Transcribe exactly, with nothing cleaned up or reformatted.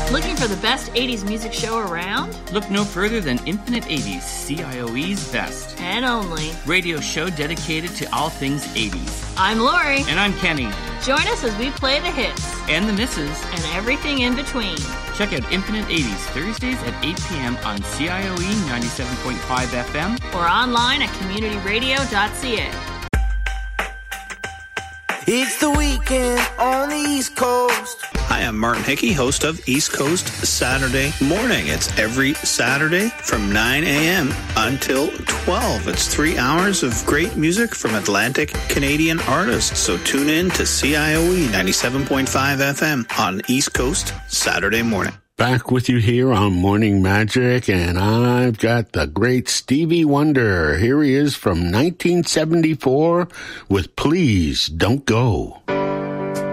Looking for the best eighties music show around? Look no further than Infinite eighties, C I O E's best. And only. Radio show dedicated to all things eighties. I'm Lori. And I'm Kenny. Join us as we play the hits. And the misses. And everything in between. Check out Infinite eighties Thursdays at eight p.m. on C I O E ninety-seven point five F M. Or online at community radio dot c a. It's the weekend on the East Coast. Hi, I'm Martin Hickey, host of East Coast Saturday Morning. It's every Saturday from nine a.m. until twelve. It's three hours of great music from Atlantic Canadian artists. So tune in to C I O E ninety-seven point five F M on East Coast Saturday Morning. Back with you here on Morning Magic, and I've got the great Stevie Wonder. Here he is from nineteen seventy-four with Please Don't Go.